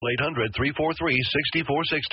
800-343-6460.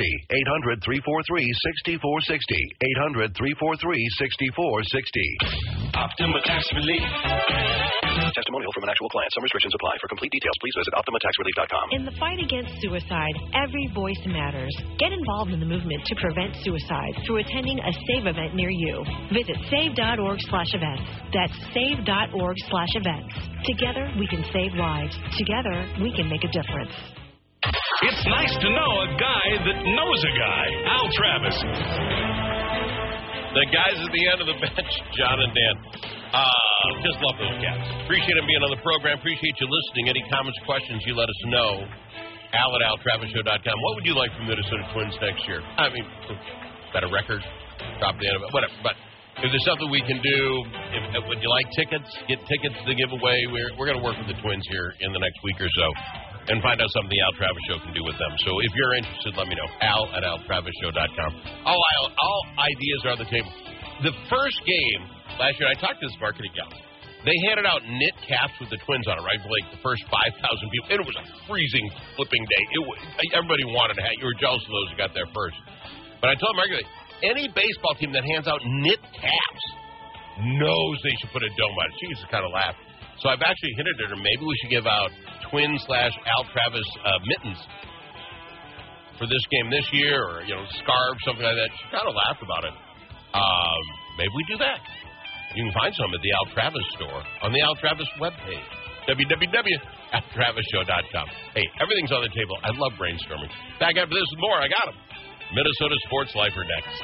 800-343-6460. 800-343-6460. Optima Tax Relief. Testimonial from an actual client. Some restrictions apply. For complete details, please visit OptimaTaxRelief.com. In the fight against suicide, every voice matters. Get involved in the movement to prevent suicide through attending a SAVE event near you. Visit save.org/events. That's save.org/events. Together, we can save lives. Together, we can make a difference. It's nice to know a guy that knows a guy. Al Travis. The guys at the end of the bench, John and Dan. Just love those guys. Appreciate them being on the program. Appreciate you listening. Any comments, questions, you let us know. Al at AlTravisShow.com. What would you like from Minnesota Twins next year? I mean, better record, drop the end of it, whatever. But if there's something we can do, would you like tickets? Get tickets to give away. We're going to work with the Twins here in the next week or so and find out something the Al Travis Show can do with them. So if you're interested, let me know. Al at AlTravisShow.com. All ideas are on the table. The first game last year, I talked to this marketing gal. They handed out knit caps with the Twins on it, right? For like the first 5,000 people. And it was a freezing, flipping day. Everybody wanted to have. You were jealous of those who got there first. But I told Margaret, any baseball team that hands out knit caps knows they should put a dome on it. She used to kind of laugh. So I've actually hinted at her, maybe we should give out Twin/Al Travis mittens for this game this year, or, scarves, something like that. She kind of laughed about it. Maybe we do that. You can find some at the Al Travis store on the Al Travis webpage, www.altravisshow.com. Hey, everything's on the table. I love brainstorming. Back after this with more. I got them. Minnesota Sports Lifer next.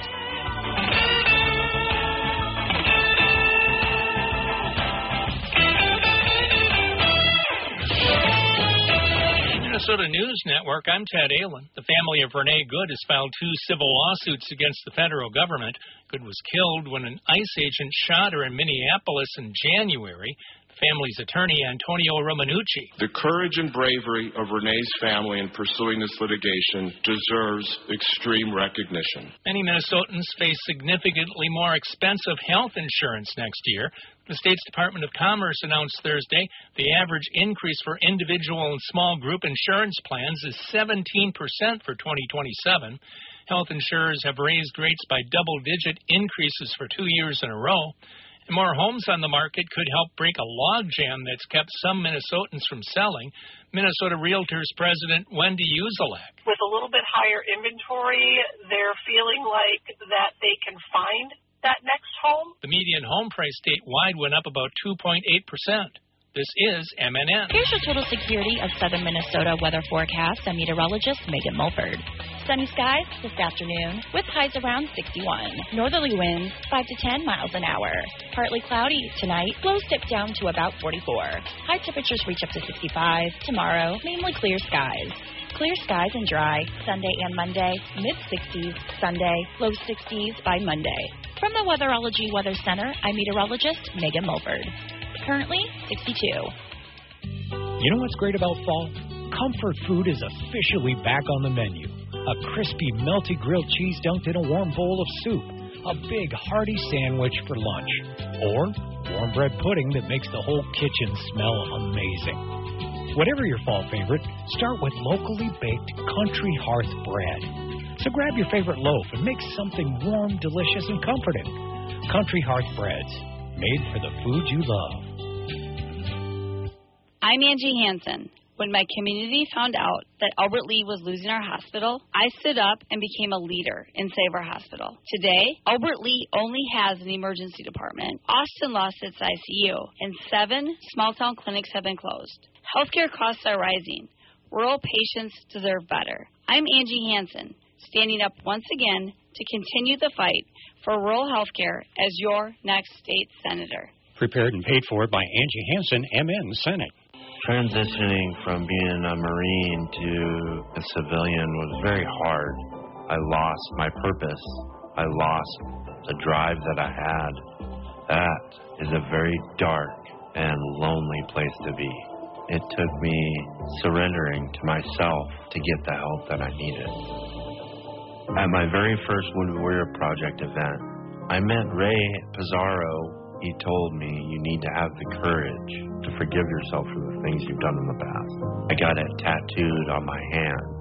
Minnesota News Network, I'm Ted Allen. The family of Renee Good has filed 2 civil lawsuits against the federal government. Good was killed when an ICE agent shot her in Minneapolis in January. The family's attorney, Antonio Romanucci. The courage and bravery of Renee's family in pursuing this litigation deserves extreme recognition. Many Minnesotans face significantly more expensive health insurance next year. The state's Department of Commerce announced Thursday the average increase for individual and small group insurance plans is 17% for 2027. Health insurers have raised rates by double-digit increases for 2 years in a row. And more homes on the market could help break a logjam that's kept some Minnesotans from selling. Minnesota Realtors President Wendy Uzelak. With a little bit higher inventory, they're feeling like that they can find that next home. The median home price statewide went up about 2.8%. This is MNN. Here's your total security of southern Minnesota weather forecast. I'm meteorologist Megan Mulford. Sunny skies this afternoon with highs around 61. Northerly winds 5 to 10 miles an hour. Partly cloudy tonight. Lows dip down to about 44. High temperatures reach up to 65. Tomorrow, mainly clear skies. Clear skies and dry Sunday and Monday. Mid-60s Sunday. Low 60s by Monday. From the Weatherology Weather Center, I'm meteorologist Megan Mulford. Currently 62. You know what's great about fall? Comfort food is officially back on the menu. A crispy, melty grilled cheese dunked in a warm bowl of soup. A big, hearty sandwich for lunch. Or warm bread pudding that makes the whole kitchen smell amazing. Whatever your fall favorite, start with locally baked Country Hearth bread. So grab your favorite loaf and make something warm, delicious, and comforting. Country Hearth breads, made for the food you love. I'm Angie Hansen. When my community found out that Albert Lee was losing our hospital, I stood up and became a leader in Save Our Hospital. Today, Albert Lee only has an emergency department. Austin lost its ICU, and 7 small-town clinics have been closed. Healthcare costs are rising. Rural patients deserve better. I'm Angie Hansen, standing up once again to continue the fight for rural healthcare as your next state senator. Prepared and paid for by Angie Hansen, MN, Senate. Transitioning from being a Marine to a civilian was very hard. I lost my purpose. I lost the drive that I had. That is a very dark and lonely place to be. It took me surrendering to myself to get the help that I needed. At my very first Wounded Warrior Project event, I met Ray Pizarro. He told me you need to have the courage to forgive yourself for the things you've done in the past. I got it tattooed on my hand.